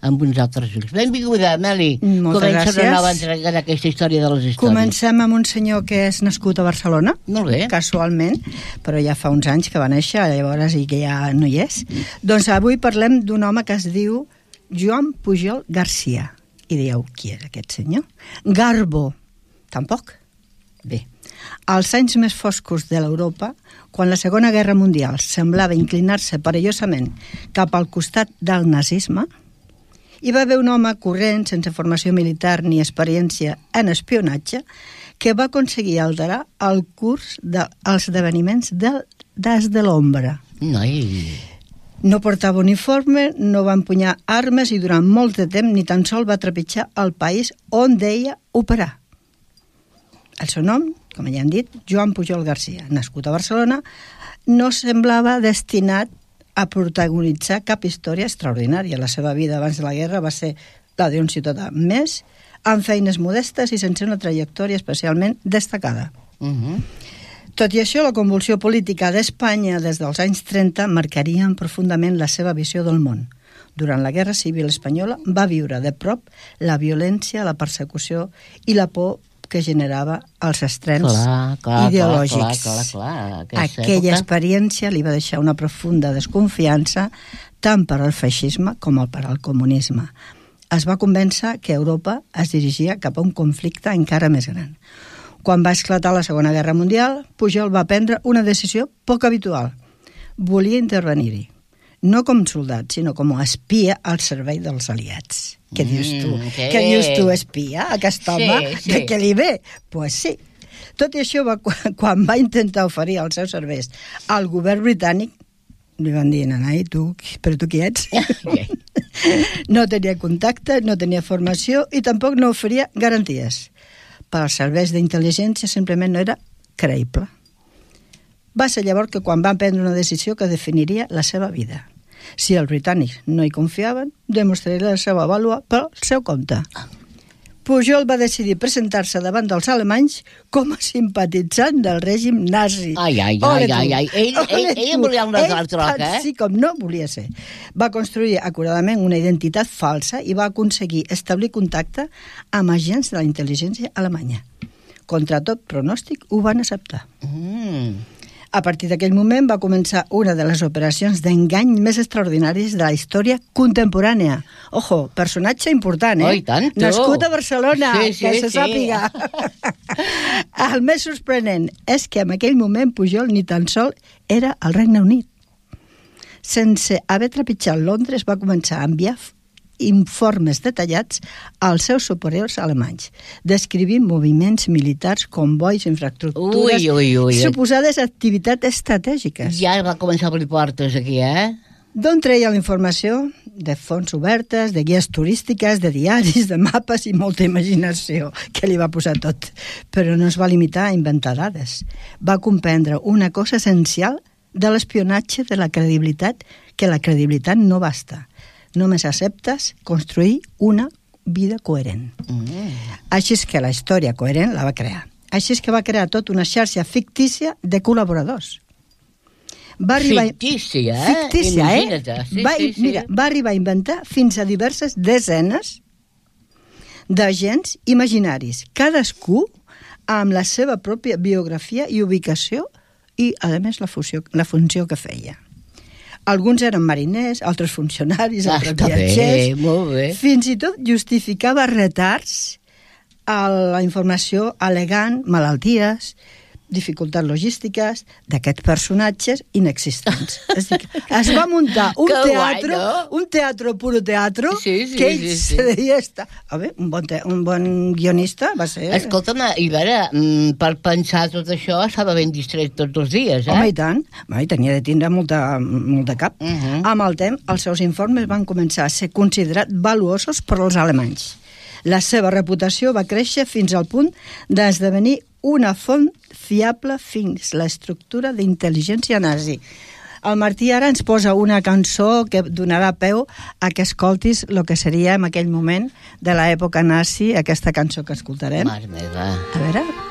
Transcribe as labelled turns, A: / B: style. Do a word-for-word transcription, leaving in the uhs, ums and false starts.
A: amb uns altres ulls. Benvinguda, Meli.
B: Moltes
A: Comença
B: gràcies.
A: una nova entrega d'aquesta història de les històries.
B: Comencem amb un senyor que és nascut a Barcelona,
A: Molt bé.
B: casualment, però ja fa uns anys que va néixer, llavors i que ja no hi és. Doncs avui parlem d'un home que es diu Joan Pujol Garcia. I dieu, qui és aquest senyor? Garbo. Tampoc? Bé. Als anys més foscos de l'Europa, quan la Segona Guerra Mundial semblava inclinar-se perillosament cap al costat del nazisme, hi va haver un home corrent, sense formació militar ni experiència en espionatge, que va aconseguir alterar el curs dels esdeveniments del, des de l'ombra.
A: Noi...
B: No portava uniforme, no va empunyar armes i durant molt de temps ni tan sol va trepitjar el país on deia operar. El seu nom, com ja hem dit, Joan Pujol Garcia, nascut a Barcelona, no semblava destinat a protagonitzar cap història extraordinària. La seva vida abans de la guerra va ser la d'un ciutadà més, amb feines modestes i sense una trajectòria especialment destacada.
A: Uh -huh.
B: Tot i això, la convulsió política d'Espanya des dels anys trenta marcarien profundament la seva visió del món. Durant la Guerra Civil Espanyola va viure de prop la violència, la persecució i la por que generava els estrems
A: clar, clar,
B: ideològics.
A: Clar, clar, clar, clar.
B: Aquella
A: època...
B: experiència li va deixar una profunda desconfiança tant per al feixisme com per al comunisme. Es va convèncer que Europa es dirigia cap a un conflicte encara més gran. Quan va esclatar la Segona Guerra Mundial, Pujol va prendre una decisió poc habitual. Volia intervenir-hi. No com soldat, sinó com a espia al servei dels aliats. Què
A: Mm,
B: dius tu?
A: que
B: Què
A: bé.
B: dius tu, espia? Aquest home,
A: Sí, sí.
B: de què li ve? Doncs pues sí. Tot i això, va, quan va intentar oferir els seus serveis al govern britànic, li van dir, nanai, tu, però tu qui ets?
A: Okay.
B: No tenia contacte, no tenia formació i tampoc no oferia garanties. Per als serveis d'intel·ligència simplement no era creïble. Va ser llavors que quan van prendre una decisió que definiria la seva vida. Si els britànics no hi confiaven, demostraria la seva vàlua pel seu compte. Pujol va decidir presentar-se davant dels alemanys com a simpatitzant del règim nazi.
A: Ai, ai,
B: Ole
A: ai,
B: tu.
A: ai, ai. Ell, ell,
B: Ole
A: ell
B: tu.
A: volia una
B: Ell,
A: altra troca, eh?
B: Sí, com no volia ser. Va construir acuradament una identitat falsa i va aconseguir establir contacte amb agents de la intel·ligència alemanya. Contra tot pronòstic, ho van acceptar.
A: Mm.
B: A partir d'aquell moment va començar una de les operacions d'engany més extraordinàries de la història contemporània. Ojo, personatge important, eh?
A: Oh, i tant, tu.
B: Nascut a Barcelona,
A: Sí, sí,
B: que se
A: sí.
B: sàpiga. El més sorprenent és que en aquell moment Pujol ni tan sol era al Regne Unit. Sense haver trepitjat Londres, va començar a enviar informes detallats als seus superiors alemanys, descrivint moviments militars, convois, infraestructures,
A: Ui, ui, ui.
B: suposades activitats estratègiques.
A: Ja va començar a obrir portes aquí, eh?
B: D'on treia la informació? De fonts obertes, de guies turístiques, de diaris, de mapes i molta imaginació, que li va posar tot. Però no es va limitar a inventar dades. Va comprendre una cosa essencial de l'espionatge, de la credibilitat, que la credibilitat no basta. Només acceptes construir una vida coherent.
A: Mm.
B: Així és que la història coherent la va crear. Així és que va crear tota una xarxa fictícia de col·laboradors. Va arribar...
A: Fictícia, eh?
B: Fictícia, eh?
A: Imagina't, sí,
B: va,
A: sí, sí.
B: Mira, va arribar a inventar fins a diverses desenes d'agents imaginaris, cadascú amb la seva pròpia biografia i ubicació i, a més, la funció, la funció que feia. Alguns eren mariners, altres funcionaris,
A: Ah,
B: altres
A: està bé,
B: viatgers.
A: molt bé.
B: Fins i tot justificava retards a la informació alegant malalties, dificultats logístiques d'aquests personatges inexistents. És a dir, es va muntar un
A: Que guai,
B: teatre,
A: no?
B: un teatre puro teatre,
A: Sí, sí,
B: que
A: sí,
B: ell
A: sí.
B: se deia estar... A veure, un bon, te, un bon guionista va ser...
A: Escolta'm, i a veure, mm, per pensar tot això estava ben distret tots els dies, eh?
B: Home, i tant. Va, i tenia de tindre molta, molt de cap.
A: Uh -huh.
B: Amb el temps, els seus informes van començar a ser considerats valuosos per als alemanys. La seva reputació va créixer fins al punt d'esdevenir una font fiable fins la estructura d'intel·ligència nazi. El Martí ara ens posa una cançó que donarà peu a que escoltis el que seria en aquell moment de l'època nazi, aquesta cançó que escoltarem.
A: Mare meva.
B: A veure...